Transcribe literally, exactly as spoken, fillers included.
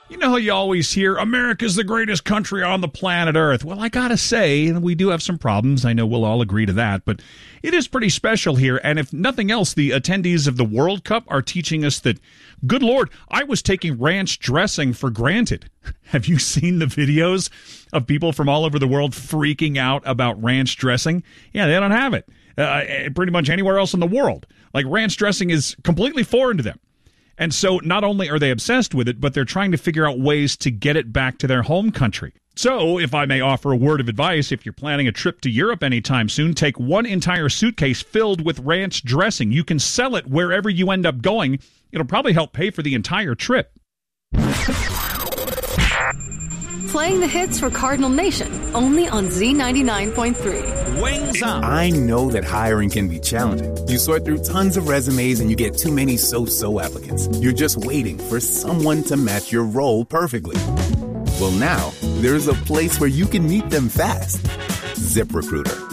You know how you always hear, America's the greatest country on the planet Earth. Well, I gotta say, we do have some problems. I know we'll all agree to that, but it is pretty special here. And if nothing else, the attendees of the World Cup are teaching us that, good Lord, I was taking ranch dressing for granted. Have you seen the videos of people from all over the world freaking out about ranch dressing? Yeah, they don't have it uh, pretty much anywhere else in the world. Like, ranch dressing is completely foreign to them. And so not only are they obsessed with it, but they're trying to figure out ways to get it back to their home country. So, if I may offer a word of advice, if you're planning a trip to Europe anytime soon, take one entire suitcase filled with ranch dressing. You can sell it wherever you end up going. It'll probably help pay for the entire trip. Playing the hits for Cardinal Nation, only on Z ninety-nine point three. Wings up. I know that hiring can be challenging. You sort through tons of resumes and you get too many so-so applicants. You're just waiting for someone to match your role perfectly. Well, now, there's a place where you can meet them fast. ZipRecruiter.